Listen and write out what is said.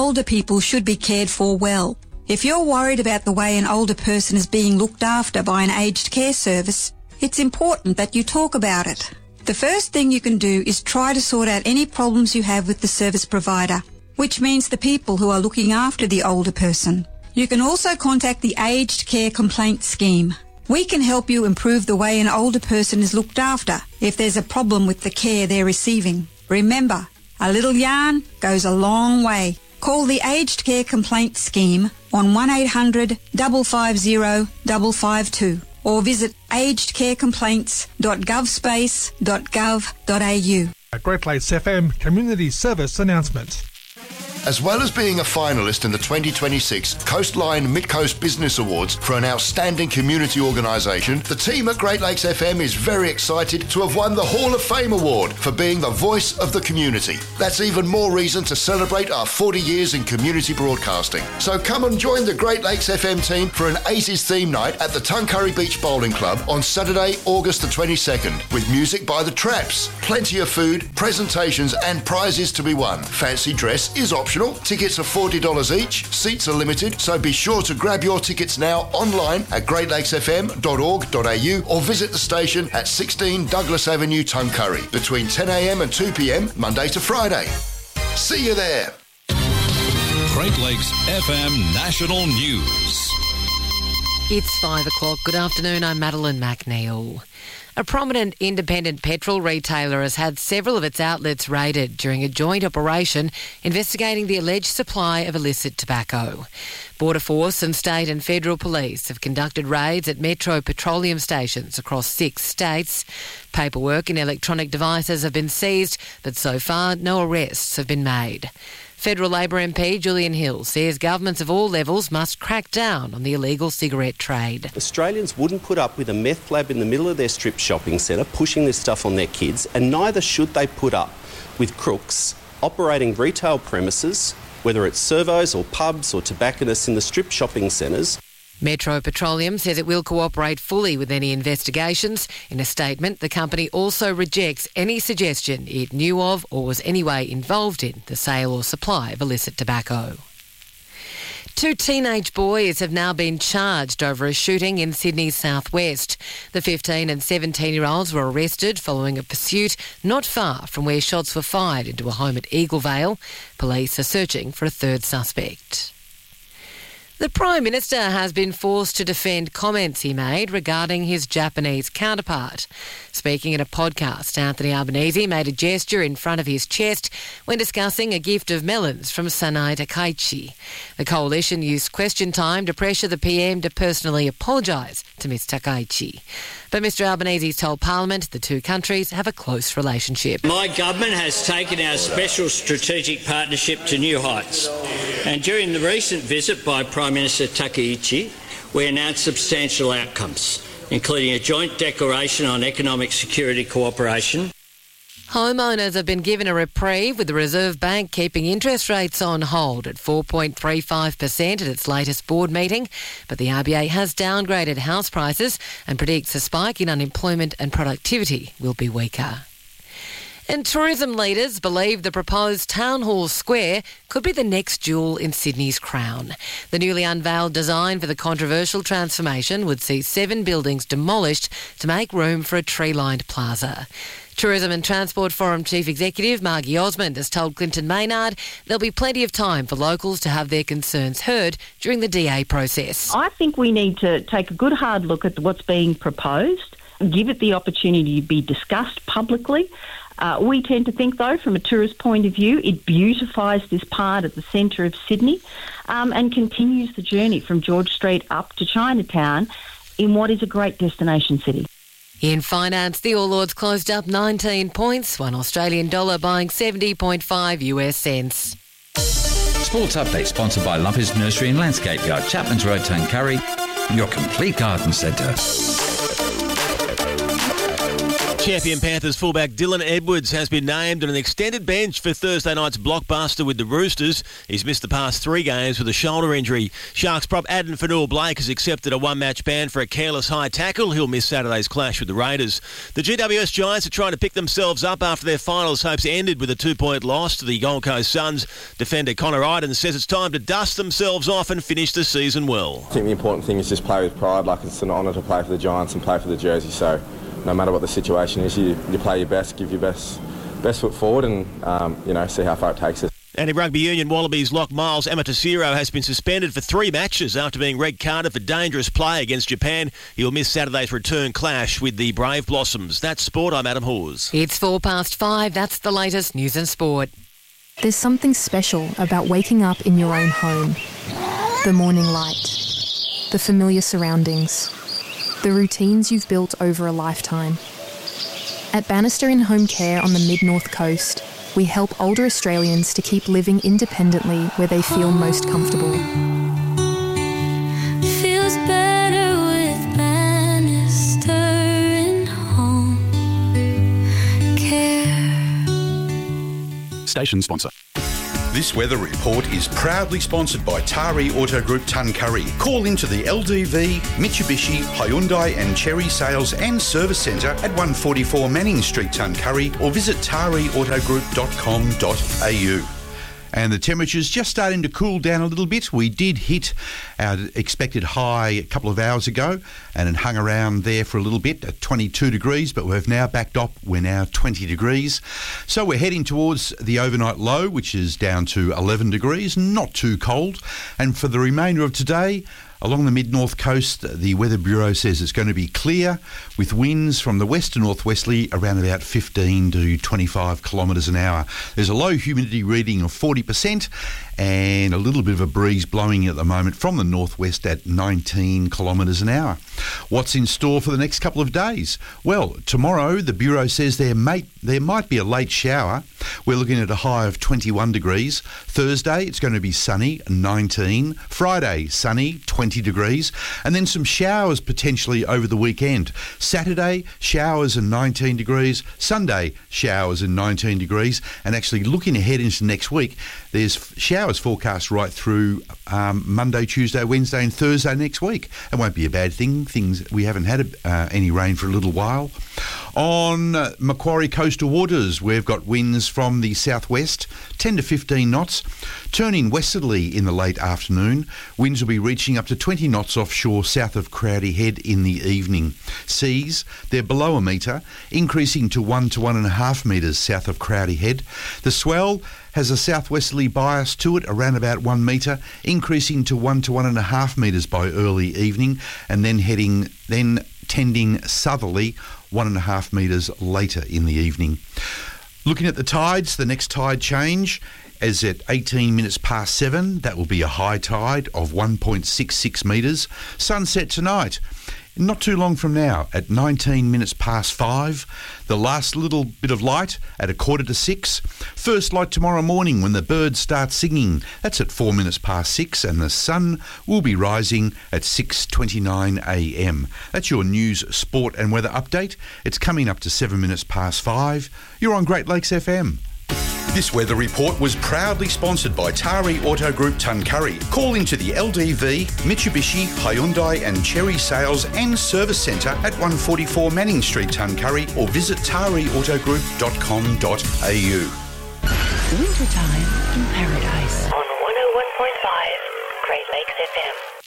older people should be cared for well. If you're worried about the way an older person is being looked after by an aged care service, it's important that you talk about it. The first thing you can do is try to sort out any problems you have with the service provider, which means the people who are looking after the older person. You can also contact the Aged Care Complaint Scheme. We can help you improve the way an older person is looked after if there's a problem with the care they're receiving. Remember, a little yarn goes a long way. Call the Aged Care Complaint Scheme on 1800 550 552 or visit agedcarecomplaints.govspace.gov.au. A Great Lakes FM Community Service announcement. As well as being a finalist in the 2026 Coastline Mid-Coast Business Awards for an outstanding community organisation, the team at Great Lakes FM is very excited to have won the Hall of Fame Award for being the voice of the community. That's even more reason to celebrate our 40 years in community broadcasting. So come and join the Great Lakes FM team for an 80s theme night at the Tuncurry Beach Bowling Club on Saturday, August the 22nd, with music by The Traps, plenty of food, presentations and prizes to be won. Fancy dress is optional. Tickets are $40 each. Seats are limited, so be sure to grab your tickets now online at greatlakesfm.org.au or visit the station at 16 Douglas Avenue, Tuncurry, between 10 a.m. and 2 p.m, Monday to Friday. See you there. Great Lakes FM National News. It's 5 o'clock. Good afternoon. I'm Madeline McNeil. A prominent independent petrol retailer has had several of its outlets raided during a joint operation investigating the alleged supply of illicit tobacco. Border Force and state and federal police have conducted raids at Metro petroleum stations across 6 states. Paperwork and electronic devices have been seized, but so far no arrests have been made. Federal Labor MP Julian Hill says governments of all levels must crack down on the illegal cigarette trade. Australians wouldn't put up with a meth lab in the middle of their strip shopping centre pushing this stuff on their kids, and neither should they put up with crooks operating retail premises, whether it's servos or pubs or tobacconists in the strip shopping centres. Metro Petroleum says it will cooperate fully with any investigations. In a statement, the company also rejects any suggestion it knew of or was anyway involved in the sale or supply of illicit tobacco. 2 teenage boys have now been charged over a shooting in Sydney's southwest. The 15 and 17-year-olds were arrested following a pursuit not far from where shots were fired into a home at Eaglevale. Police are searching for a third suspect. The Prime Minister has been forced to defend comments he made regarding his Japanese counterpart. Speaking in a podcast, Anthony Albanese made a gesture in front of his chest when discussing a gift of melons from Sanae Takaichi. The coalition used question time to pressure the PM to personally apologise to Ms Takaichi. But Mr Albanese told Parliament the two countries have a close relationship. My government has taken our special strategic partnership to new heights. And during the recent visit by Prime Minister Takaichi, we announced substantial outcomes, including a joint declaration on economic security cooperation. Homeowners have been given a reprieve, with the Reserve Bank keeping interest rates on hold at 4.35% at its latest board meeting. But the RBA has downgraded house prices and predicts a spike in unemployment and productivity will be weaker. And tourism leaders believe the proposed Town Hall Square could be the next jewel in Sydney's crown. The newly unveiled design for the controversial transformation would see 7 buildings demolished to make room for a tree-lined plaza. Tourism and Transport Forum Chief Executive Margie Osmond has told Clinton Maynard there'll be plenty of time for locals to have their concerns heard during the DA process. I think we need to take a good hard look at what's being proposed, give it the opportunity to be discussed publicly. We tend to think, though, from a tourist point of view, it beautifies this part at the centre of Sydney and continues the journey from George Street up to Chinatown in what is a great destination city. In finance, the All Ords closed up 19 points, $1 Australian dollar buying 70.5 US cents. Sports Update sponsored by Lumpers Nursery and Landscape Yard, Chapman's Road, Tuncurry, your complete garden centre. Champion Panthers fullback Dylan Edwards has been named on an extended bench for Thursday night's blockbuster with the Roosters. He's missed the past 3 games with a shoulder injury. Sharks prop Addin Fanua-Blake has accepted a 1-match ban for a careless high tackle. He'll miss Saturday's clash with the Raiders. The GWS Giants are trying to pick themselves up after their finals hopes ended with a 2-point loss to the Gold Coast Suns. Defender Connor Idun says it's time to dust themselves off and finish the season well. I think the important thing is just play with pride. Like, it's an honour to play for the Giants and play for the jersey, so no matter what the situation is, you play your best, give your best foot forward and, see how far it takes us. And in rugby union, Wallabies lock Miles Amatasiro has been suspended for 3 matches after being red-carded for dangerous play against Japan. He'll miss Saturday's return clash with the Brave Blossoms. That's sport. I'm Adam Hawes. It's 5:04. That's the latest news and sport. There's something special about waking up in your own home. The morning light, the familiar surroundings, the routines you've built over a lifetime. At Bannister In Home Care on the Mid-North Coast, we help older Australians to keep living independently where they feel most comfortable. Feels better with Bannister In Home Care. Station sponsor. This weather report is proudly sponsored by Tari Auto Group Tuncurry. Call into the LDV, Mitsubishi, Hyundai and Cherry Sales and Service Centre at 144 Manning Street, Tuncurry, or visit tariautogroup.com.au. And the temperature's just starting to cool down a little bit. We did hit our expected high a couple of hours ago and it hung around there for a little bit at 22 degrees, but we've now backed up. We're now 20 degrees. So we're heading towards the overnight low, which is down to 11 degrees, not too cold. And for the remainder of today, along the mid-north coast, the Weather Bureau says it's going to be clear with winds from the west to northwesterly around about 15 to 25 kilometres an hour. There's a low humidity reading of 40% and a little bit of a breeze blowing at the moment from the northwest at 19 kilometres an hour. What's in store for the next couple of days? Well, tomorrow the Bureau says there might be a late shower. We're looking at a high of 21 degrees. Thursday, it's going to be sunny, 19. Friday, sunny, 20 degrees. And then some showers potentially over the weekend. Saturday, showers and 19 degrees. Sunday, showers and 19 degrees. And actually looking ahead into next week, there's showers forecast right through Monday, Tuesday, Wednesday and Thursday next week. It won't be a bad thing. We haven't had any rain for a little while. On Macquarie coastal waters, we've got winds from the southwest, 10 to 15 knots, turning westerly in the late afternoon. Winds will be reaching up to 20 knots offshore south of Crowdy Head in the evening. Seas, they're below a metre, increasing to 1 to 1.5 metres south of Crowdy Head. The swell has a southwesterly bias to it, around about 1 metre, increasing to 1 to 1.5 metres by early evening, and then tending southerly 1.5 metres later in the evening. Looking at the tides, the next tide change is at 18 minutes past 7. That will be a high tide of 1.66 metres. Sunset tonight, not too long from now, at 19 minutes past 5. The last little bit of light at 5:45. First light tomorrow morning when the birds start singing. That's at 4 minutes past 6, and the sun will be rising at 6:29 a.m. That's your news, sport and weather update. It's coming up to 7 minutes past 5. You're on Great Lakes FM. This weather report was proudly sponsored by Tari Auto Group Tuncurry. Call into the LDV, Mitsubishi, Hyundai and Cherry Sales and Service Centre at 144 Manning Street, Tuncurry, or visit tariautogroup.com.au. Wintertime in Paradise on 101.5 Great Lakes FM.